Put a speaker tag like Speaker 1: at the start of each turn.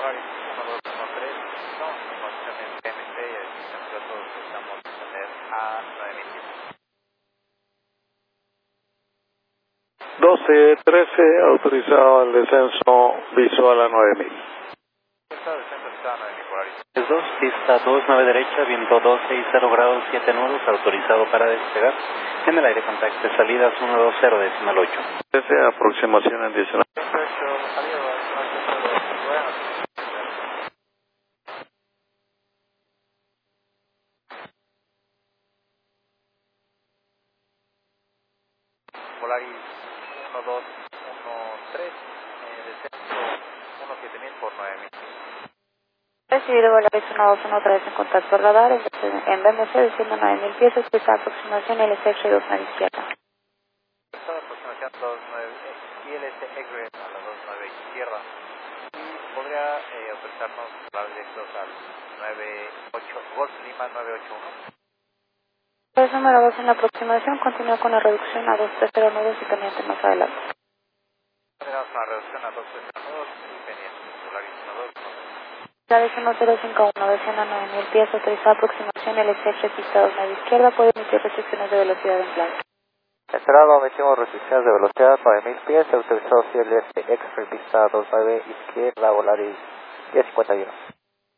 Speaker 1: Polaris 1213, no, información en PMC y nosotros estamos a tener a 9000 pies.
Speaker 2: 1213, autorizado el descenso visual a 9000.
Speaker 1: Está descentralizado a 9000 Polaris.
Speaker 3: 2, pista 29 derecha, viento 260 grados 7 nudos, autorizado para despegar. En el aire contacto de salidas 120 decimal 8.
Speaker 2: 13, aproximación en 19.
Speaker 1: Polaris 1213, descenso 17000 por 9000.
Speaker 4: Recibido Polaris 1213 en contacto radar, en BMC desciendo 9000 pies, pista aproximación LSH 2 a la izquierda.
Speaker 1: Pista de aproximación 29 y LS Egret a la 29 izquierda. Y podría autorizarnos volar directos al 98, Golf Lima 981.
Speaker 4: El número 2 en la aproximación, continúa con la reducción a 230 nudos y pendiente más adelante.
Speaker 1: Tenemos una reducción a 230 nudos y pendiente. Polaris 1213.
Speaker 4: Polaris 1051, desciendo a 9000 pies, autorizada aproximación LSH pista 2 a la izquierda, puede emitir restricciones de velocidad en plano.
Speaker 1: Esperado, emitimos restricciones de velocidad 9000 pies, autorizado CLS X-Ray pista 29 izquierda, Polaris 1051.